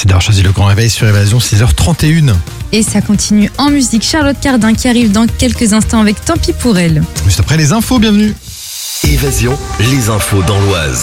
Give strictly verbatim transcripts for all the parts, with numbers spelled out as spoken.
d'avoir choisi le grand réveil sur Évasion, six heures trente et une. Et ça continue en musique. Charlotte Cardin qui arrive dans quelques instants avec Tant pis pour elle. Juste après les infos, bienvenue. Évasion, les infos dans l'Oise.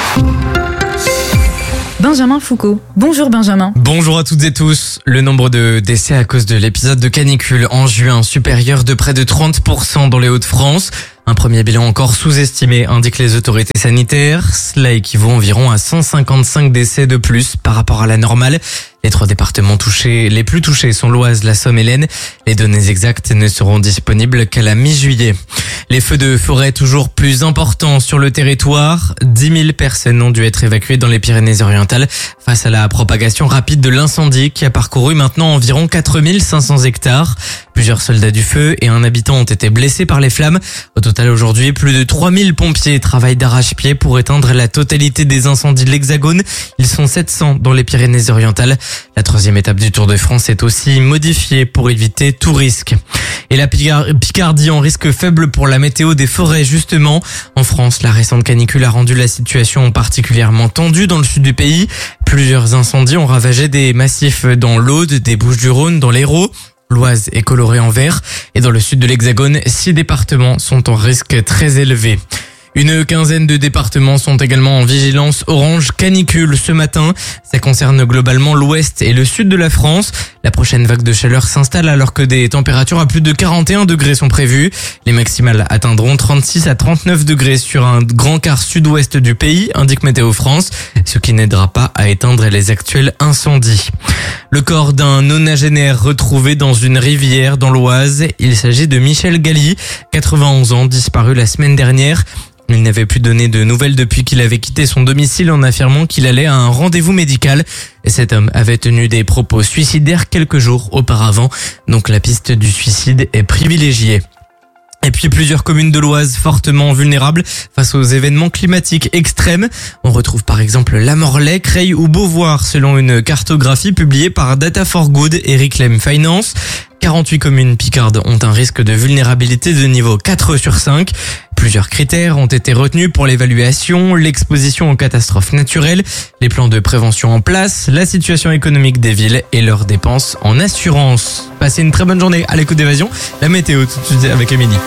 Benjamin Foucault. Bonjour Benjamin. Bonjour à toutes et tous. Le nombre de décès à cause de l'épisode de canicule en juin supérieur de près de trente pour cent dans les Hauts-de-France. Un premier bilan encore sous-estimé, indiquent les autorités sanitaires. Cela équivaut environ à cent cinquante-cinq décès de plus par rapport à la normale. Les trois départements touchés, les plus touchés sont l'Oise, la Somme et l'Aisne. Les données exactes ne seront disponibles qu'à la mi-juillet. Les feux de forêt toujours plus importants sur le territoire. dix mille personnes ont dû être évacuées dans les Pyrénées-Orientales face à la propagation rapide de l'incendie qui a parcouru maintenant environ quatre mille cinq cents hectares. Plusieurs soldats du feu et un habitant ont été blessés par les flammes. Au total, aujourd'hui, plus de trois mille pompiers travaillent d'arrache-pied pour éteindre la totalité des incendies de l'Hexagone. Ils sont sept cents dans les Pyrénées-Orientales. La troisième étape du Tour de France est aussi modifiée pour éviter tout risque. Et la Picardie en risque faible pour la météo des forêts, justement. En France, la récente canicule a rendu la situation particulièrement tendue dans le sud du pays. Plusieurs incendies ont ravagé des massifs dans l'Aude, des Bouches-du-Rhône, dans l'Hérault. L'Oise est colorée en vert et dans le sud de l'Hexagone, six départements sont en risque très élevé. Une quinzaine de départements sont également en vigilance orange canicule ce matin. Ça concerne globalement l'ouest et le sud de la France. La prochaine vague de chaleur s'installe alors que des températures à plus de quarante et un degrés sont prévues. Les maximales atteindront trente-six à trente-neuf degrés sur un grand quart sud-ouest du pays, indique Météo France, ce qui n'aidera pas à éteindre les actuels incendies. Le corps d'un nonagénaire retrouvé dans une rivière dans l'Oise. Il s'agit de Michel Galli, quatre-vingt-onze ans, disparu la semaine dernière. Il n'avait plus donné de nouvelles depuis qu'il avait quitté son domicile en affirmant qu'il allait à un rendez-vous médical. Et cet homme avait tenu des propos suicidaires quelques jours auparavant. Donc la piste du suicide est privilégiée. Et puis plusieurs communes de l'Oise fortement vulnérables face aux événements climatiques extrêmes. On retrouve par exemple La Morlaix, Creil ou Beauvoir selon une cartographie publiée par Data for Good et Reclaim Finance. quarante-huit communes picardes ont un risque de vulnérabilité de niveau quatre sur cinq. Plusieurs critères ont été retenus pour l'évaluation, l'exposition aux catastrophes naturelles, les plans de prévention en place, la situation économique des villes et leurs dépenses en assurance. Passez une très bonne journée à l'écoute d'Évasion. La météo tout de suite avec Émilie.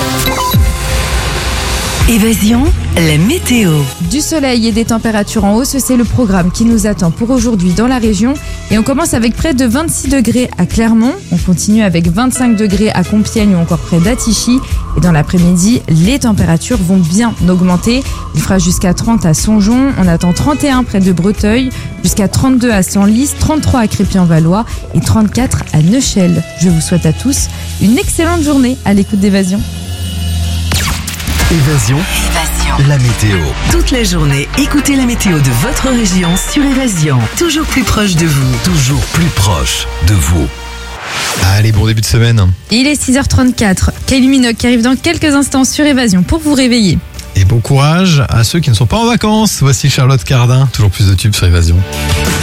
Évasion, la météo. Du soleil et des températures en hausse, c'est le programme qui nous attend pour aujourd'hui dans la région. Et on commence avec près de vingt-six degrés à Clermont. On continue avec vingt-cinq degrés à Compiègne ou encore près d'Attichy. Et dans l'après-midi, les températures vont bien augmenter. Il fera jusqu'à trente à Songeon. On attend trente et un près de Breteuil, jusqu'à trente-deux à Senlis, trente-trois à Crépy-en-Valois et trente-quatre à Neuchel. Je vous souhaite à tous une excellente journée à l'écoute d'Évasion. Évasion, Évasion. la météo. Toute la journée, écoutez la météo de votre région sur Évasion. Toujours plus proche de vous. Toujours plus proche de vous. Allez, bon début de semaine. Il est six heures trente-quatre. Kylie Minogue qui arrive dans quelques instants sur Évasion pour vous réveiller. Et bon courage à ceux qui ne sont pas en vacances. Voici Charlotte Cardin, toujours plus de tubes sur Évasion.